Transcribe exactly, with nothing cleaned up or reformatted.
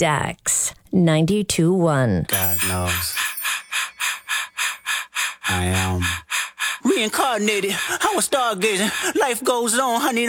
Stax ninety-two point one. God knows. I am reincarnated. I was stargazing. Life goes on, honey.